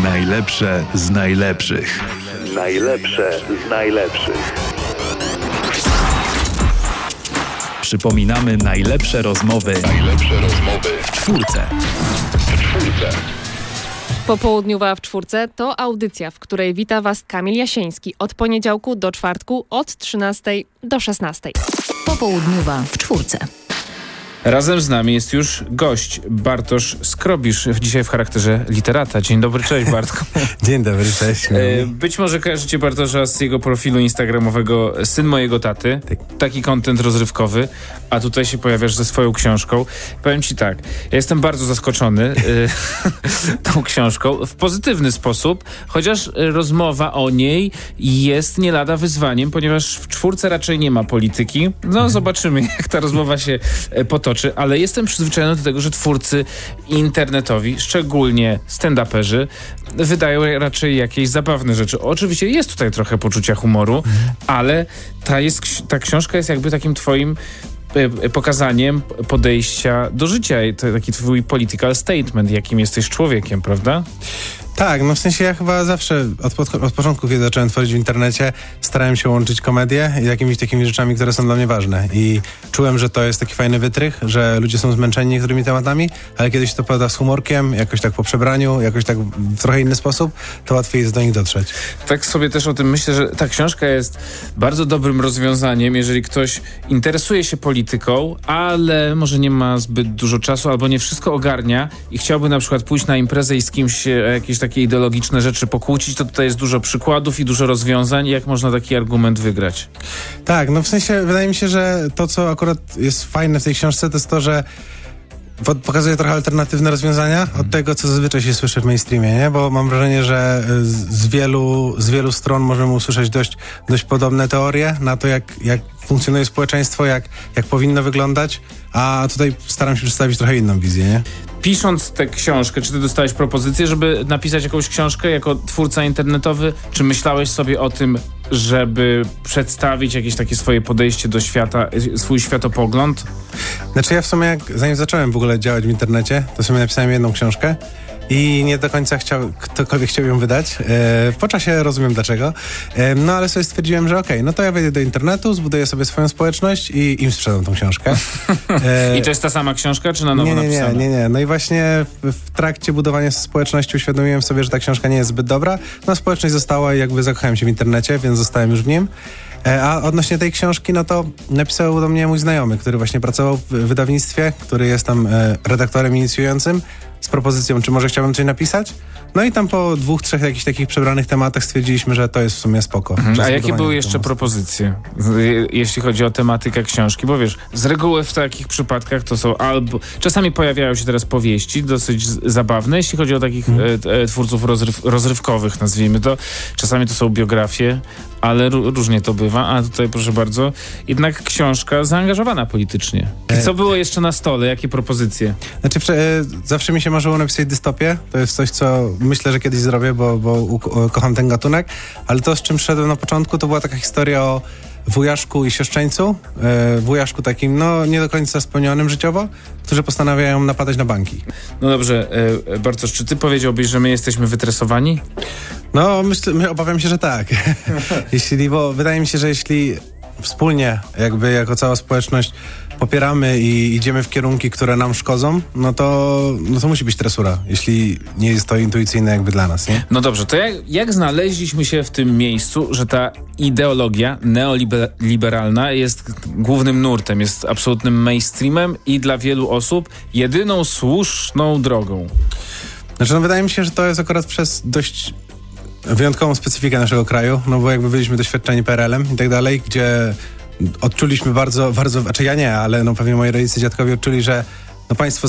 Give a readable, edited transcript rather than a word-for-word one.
Najlepsze z najlepszych. Najlepsze z najlepszych. Przypominamy najlepsze rozmowy. W czwórce. Popołudniowa w czwórce to audycja, w której wita Was Kamil Jasiński od poniedziałku do czwartku od 13 do 16. Popołudniowa w czwórce. Razem z nami jest już gość, Bartosz Skrobisz, dzisiaj w charakterze literata. Dzień dobry, cześć Bartku. Dzień dobry, cześć. Być może kojarzycie Bartosza z jego profilu instagramowego Syn mojego taty. Taki content rozrywkowy, a tutaj się pojawiasz ze swoją książką. Powiem ci tak, ja jestem bardzo zaskoczony tą książką w pozytywny sposób, chociaż rozmowa o niej jest nie lada wyzwaniem, ponieważ w czwórce raczej nie ma polityki. No zobaczymy, jak ta rozmowa się potoczy. Ale jestem przyzwyczajony do tego, że twórcy internetowi, szczególnie stand-uperzy, wydają raczej jakieś zabawne rzeczy. Oczywiście jest tutaj trochę poczucia humoru, ale ta książka jest jakby takim twoim pokazaniem podejścia do życia. To taki twój political statement, jakim jesteś człowiekiem, prawda? Tak, no w sensie ja chyba zawsze od początku, kiedy zacząłem tworzyć w internecie, starałem się łączyć komedię z jakimiś takimi rzeczami, które są dla mnie ważne. I czułem, że to jest taki fajny wytrych, że ludzie są zmęczeni niektórymi tematami, ale kiedy się to poda z humorkiem, jakoś tak po przebraniu, jakoś tak w trochę inny sposób, to łatwiej jest do nich dotrzeć. Tak sobie też o tym myślę, że ta książka jest bardzo dobrym rozwiązaniem, jeżeli ktoś interesuje się polityką, ale może nie ma zbyt dużo czasu albo nie wszystko ogarnia i chciałby na przykład pójść na imprezę i z kimś jakieś takie ideologiczne rzeczy pokłócić, to tutaj jest dużo przykładów i dużo rozwiązań. Jak można taki argument wygrać? Tak, no w sensie wydaje mi się, że to, co akurat jest fajne w tej książce, to jest to, że pokazuje trochę alternatywne rozwiązania od tego, co zazwyczaj się słyszy w mainstreamie, nie? Bo mam wrażenie, że z wielu stron możemy usłyszeć dość podobne teorie na to, jak funkcjonuje społeczeństwo, jak powinno wyglądać, a tutaj staram się przedstawić trochę inną wizję, nie? Pisząc tę książkę, czy ty dostałeś propozycję, żeby napisać jakąś książkę jako twórca internetowy? Czy myślałeś sobie o tym, żeby przedstawić jakieś takie swoje podejście do świata, swój światopogląd? Znaczy ja w sumie, zanim zacząłem w ogóle działać w internecie, to sobie napisałem jedną książkę i nie do końca ktokolwiek chciał ją wydać. Po czasie rozumiem dlaczego. No ale sobie stwierdziłem, że okej, no to ja wejdę do internetu, zbuduję sobie swoją społeczność i im sprzedam tą książkę. I to jest ta sama książka, czy na nowo napisana? Nie. No i właśnie w trakcie budowania społeczności uświadomiłem sobie, że ta książka nie jest zbyt dobra. No społeczność została i jakby zakochałem się w internecie, więc zostałem już w nim. A odnośnie tej książki, no to napisał do mnie mój znajomy, który właśnie pracował w wydawnictwie, który jest tam redaktorem inicjującym, z propozycją, czy może chciałbym coś napisać. No i tam po 2-3 jakichś takich przebranych tematach stwierdziliśmy, że to jest w sumie spoko. A jakie były jeszcze propozycje, jeśli chodzi o tematykę książki? Bo wiesz, z reguły w takich przypadkach to są albo... Czasami pojawiają się teraz powieści, dosyć zabawne, jeśli chodzi o takich twórców rozrywkowych, nazwijmy to. Czasami to są biografie, ale różnie to bywa. A tutaj, proszę bardzo, jednak książka zaangażowana politycznie. I co było jeszcze na stole? Jakie propozycje? Znaczy, zawsze mi się marzyło napisać dystopię. To jest coś, co myślę, że kiedyś zrobię, bo kocham ten gatunek. Ale to, z czym szedłem na początku, to była taka historia o wujaszku i siostrzeńcu. Wujaszku takim, no, nie do końca spełnionym życiowo, którzy postanawiają napadać na banki. No dobrze, Bartosz, czy ty powiedziałbyś, że my jesteśmy wytresowani? No, obawiam się, że tak. Bo wydaje mi się, że jeśli wspólnie, jakby jako cała społeczność popieramy i idziemy w kierunki, które nam szkodzą, no to musi być tresura, jeśli nie jest to intuicyjne jakby dla nas, nie? No dobrze, to jak znaleźliśmy się w tym miejscu, że ta ideologia neoliberalna jest głównym nurtem, jest absolutnym mainstreamem i dla wielu osób jedyną słuszną drogą? Znaczy, no wydaje mi się, że to jest akurat przez dość wyjątkową specyfikę naszego kraju, no bo jakby byliśmy doświadczeni PRL-em i tak dalej, gdzie odczuliśmy bardzo, znaczy ja nie, ale no pewnie moi rodzice, dziadkowie odczuli, że no państwo